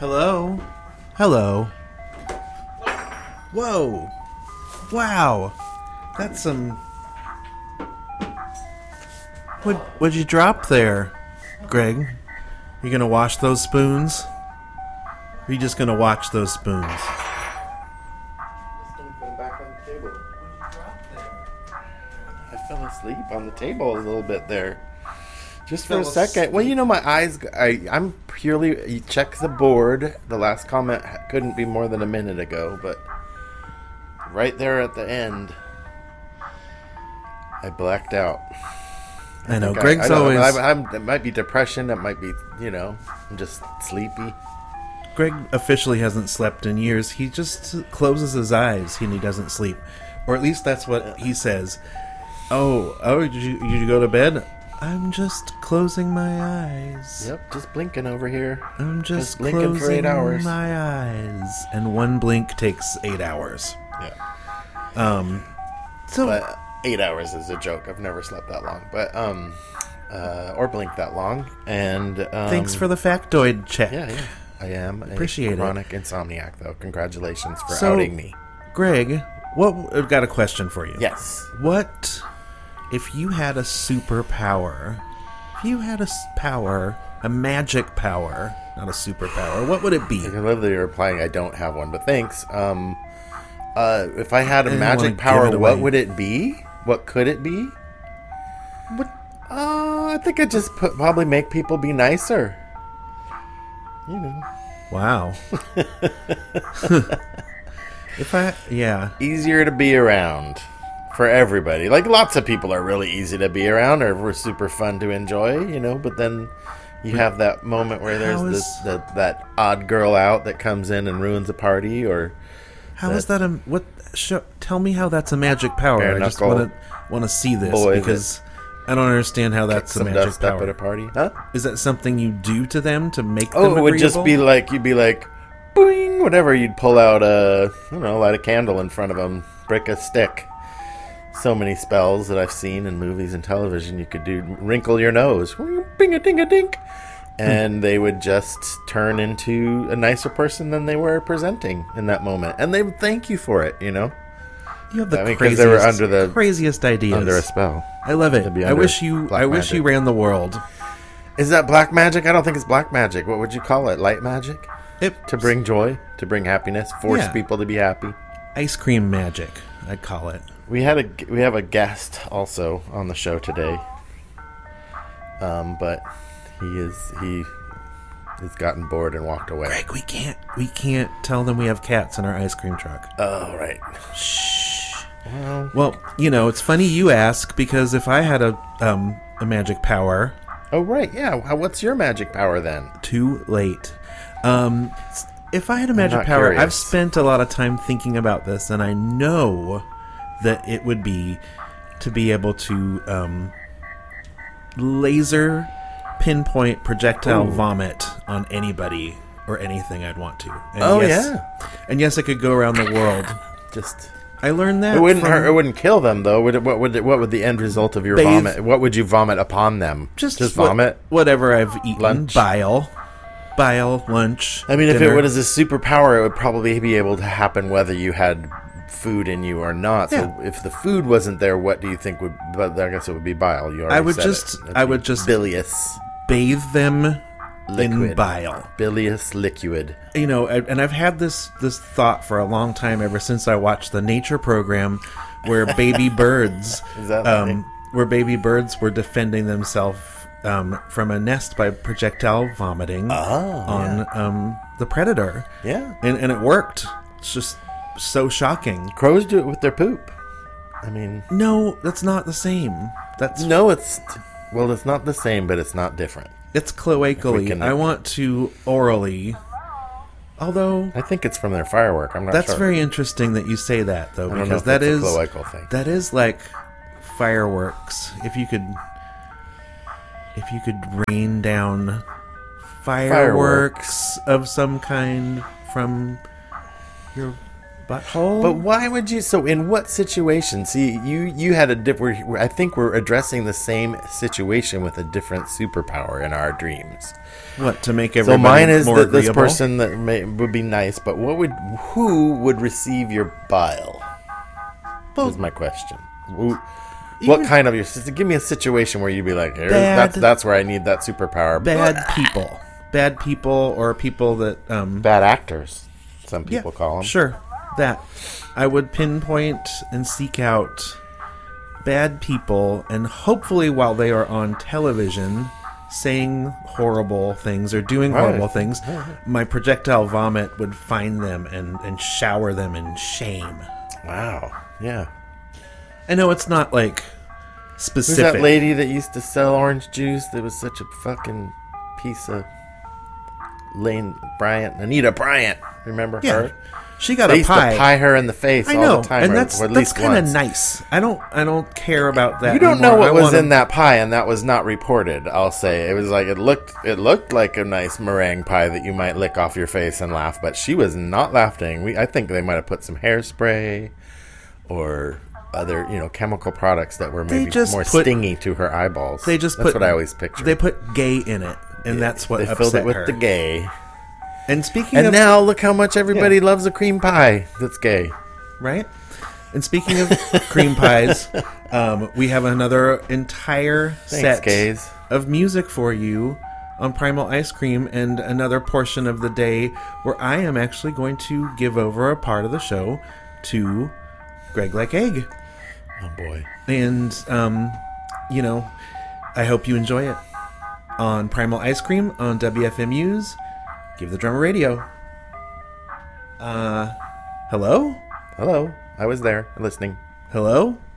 Hello? Hello. Whoa. Wow. That's some... What'd you drop there, Greg? You gonna wash those spoons? Or are you just gonna watch those spoons? Just gonna put them back on the table. What'd you drop there? I fell asleep on the table a little bit there. Just for Fell a second. asleep. Well, you know, my eyes... I'm purely... You check the board. The last comment couldn't be more than a minute ago, but... Right there at the end... I blacked out. I know, think Greg's I don't know, always... it might be depression. It might be, I'm just sleepy. Greg officially hasn't slept in years. He just closes his eyes and he doesn't sleep. Or at least that's what he says. Oh, did you go to bed? I'm just closing my eyes. Yep, just blinking over here. I'm just blinking closing for 8 hours. my eyes. And one blink takes 8 hours. Yeah. So, But 8 hours is a joke. I've never slept that long. But, or blinked that long. And, thanks for the factoid check. Yeah. I am Appreciate a it. chronic insomniac, though. Congratulations for So- outing me. Greg, I've got a question for you. Yes. What if you had a superpower? If you had a magic power, not a superpower, what would it be? You're literally replying, I don't have one, but thanks. If I had a didn't magic wanna power, give it what away. would it be? What could it be? I think I'd just probably make people be nicer. You know. Wow. Easier to be around for everybody. Like, lots of people are really easy to be around or we're super fun to enjoy, but then you have that moment where there's How is- that odd girl out that comes in and ruins a party, or How is that tell me how that's a magic power. Bare I just knuckle want to see this boy because I don't understand how that's a some magic dust up power. at a party. Huh? Is that something you do to them to make them Oh, it agreeable? would just be like, you'd be like, boing, whatever. You'd pull out light a candle in front of them, break a stick. So many spells that I've seen in movies and television. You could do wrinkle your nose, bing-a-ding-a-dink, and they would just turn into a nicer person than they were presenting in that moment, and they would thank you for it. You have the I mean, 'cause craziest, they were under the- craziest ideas. Under a spell. I love it. To be I under wish you black wish you magic. ran the world. Is that black magic? I don't think it's black magic. What would you call it? Light magic? To bring joy, to bring happiness, force Yeah. people to be happy. Ice cream magic, I'd call it. We have a guest also on the show today, but he's gotten bored and walked away. Greg, we can't tell them we have cats in our ice cream truck. Oh, right. Shh. Well, Well, it's funny you ask because if I had a magic power, oh, right. Yeah. What's your magic power then? too late. If I had a magic not power, curious. I've spent a lot of time thinking about this, and I know that it would be to be able to laser pinpoint projectile vomit on anybody or anything I'd want to. And and yes, I could go around the world. Just I learned that it wouldn't from hurt. It wouldn't kill them though. What would the end result of your Bathe. vomit? What would you vomit upon them? just vomit. whatever I've eaten. Lunch. Bile, lunch. I mean, if dinner. it was a superpower, it would probably be able to happen whether you had food in you or not. Yeah. So if the food wasn't there, what do you think would? But I guess it would be bile. You already I would said just- it. It'd I be would just- bilious bathe them in liquid. bile. Bilious liquid. And I've had this thought for a long time, ever since I watched the nature program where baby birds Is that funny? where baby birds were defending themselves from a nest by projectile vomiting on the predator. Yeah. And it worked. It's just so shocking. Crows do it with their poop. I mean, No, that's not the same. That's no, it's not the same, but it's not different. it's cloacally. can- I want to orally. Although I think it's from their firework. I'm not that's sure. very interesting that you say that, though, I don't know because if that that's is a cloacal thing. that is like fireworks. If you could rain down fireworks of some kind from your butthole. But why would you? So, in what situation? See, you had a different. I think we're addressing the same situation with a different superpower in our dreams. What, to make So everybody mine is more this agreeable? person that would be nice, but who would receive your bile? Well, is my question. What kind of give me a situation where you'd be like, Bad- that's where I need that superpower. Bad people, or people that Bad actors, some people call them. Sure, that I would pinpoint and seek out bad people, and hopefully while they are on television saying horrible things or doing horrible things, my projectile vomit would find them and shower them in shame. Wow. Yeah. I know it's not like Who's specific. that lady that used to sell orange juice that was such a fucking piece of Anita Bryant. Remember her? She got They a used pie. to pie her in the face I all know, the time. and or that's at least kind of once. nice. I don't care about that. You don't know anymore. what I was wanna- in that pie, and that was not reported. I'll say it was like it looked like a nice meringue pie that you might lick off your face and laugh, but she was not laughing. I think they might have put some hairspray or other chemical products that were maybe more stingy to her eyeballs. That's what I always picture. They put gay in it, and that's what they upset filled it with her. the gay. And speaking And of now look how much everybody loves a cream pie that's gay. right? And speaking of cream pies, we have another entire set gays. of music for you on Primal Ice Cream, and another portion of the day where I am actually going to give over a part of the show to Greg Like Egg. Oh boy. And, I hope you enjoy it on Primal Ice Cream on WFMU's Give the Drummer Radio. Hello? Hello. I was there listening. Hello?